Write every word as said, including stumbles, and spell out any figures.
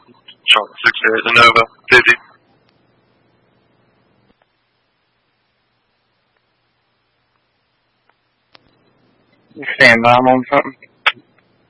Charlotte six eight, the Nova, fifty. Stand by, I'm on something.